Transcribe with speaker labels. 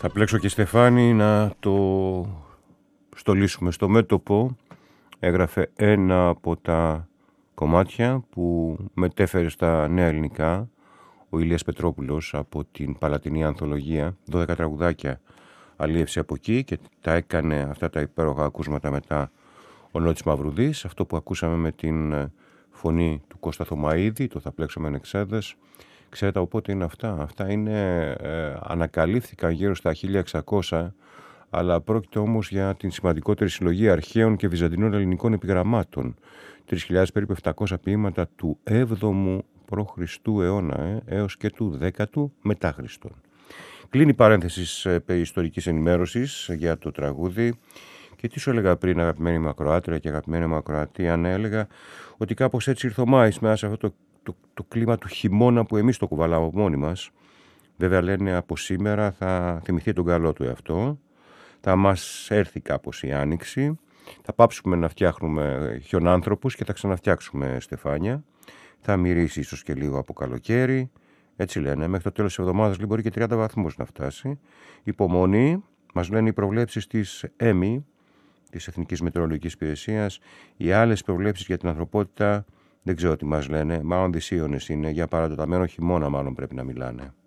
Speaker 1: Θα πλέξω και Στεφάνη να το στολίσουμε στο μέτωπο. Έγραφε ένα από τα κομμάτια που μετέφερε στα νέα ελληνικά ο Ηλίας Πετρόπουλος από την Παλατινή Ανθολογία. 12 τραγουδάκια αλίευσε από εκεί και τα έκανε αυτά τα υπέροχα ακούσματα μετά ο Νότης Μαυρουδής. Αυτό που ακούσαμε με την φωνή του Κώστα Θωμαίδη, το «Θα πλέξουμε ανεξέδες». Ξέρετε από πότε είναι αυτά? Αυτά είναι, ανακαλύφθηκαν γύρω στα 1600, αλλά πρόκειται όμως για την σημαντικότερη συλλογή αρχαίων και βυζαντινών ελληνικών επιγραμμάτων. 3.000 περίπου 700 ποίηματα του 7ου π.Χ. αιώνα έως και του 10ου μετά Χριστόν. Κλείνει η παρένθεση περί ιστορικής ενημέρωσης για το τραγούδι. Και τι σου έλεγα πριν, αγαπημένη μου ακροάτρια και αγαπημένη μου ακροατή, αν έλεγα ότι κάπως έτσι ήρθε ο Μάης μέσα σε αυτό το κλίμα του χειμώνα που εμείς το κουβαλάμε μόνοι μας. Βέβαια λένε από σήμερα θα θυμηθεί τον καλό του εαυτό, θα μας έρθει κάπως η άνοιξη, θα πάψουμε να φτιάχνουμε χιονάνθρωπους και θα ξαναφτιάξουμε στεφάνια, θα μυρίσει ίσως και λίγο από καλοκαίρι, έτσι λένε, μέχρι το τέλος της εβδομάδας μπορεί και 30 βαθμούς να φτάσει. Υπομονή, μας λένε οι προβλέψεις της ΕΜΗ, της Εθνικής Μετεωρολογικής Υπηρεσίας. Οι άλλες προβλέψεις για την ανθρωπότητα δεν ξέρω τι μας λένε, μάλλον δυσίωνες είναι, για παρατεταμένο χειμώνα μάλλον πρέπει να μιλάνε.